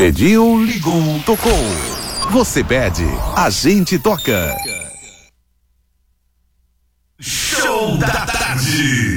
Pediu, ligou, tocou. Você pede, a gente toca. Show da tarde.